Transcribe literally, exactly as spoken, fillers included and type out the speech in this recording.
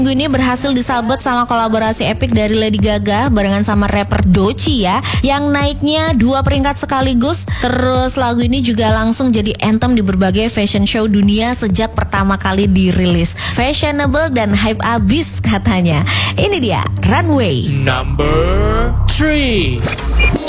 Minggu ini berhasil disabet sama kolaborasi epik dari Lady Gaga barengan sama rapper Doechii ya, yang naiknya dua peringkat sekaligus. Terus lagu ini juga langsung jadi anthem di berbagai fashion show dunia sejak pertama kali dirilis. Fashionable dan hype abis katanya. Ini dia Runway Number three.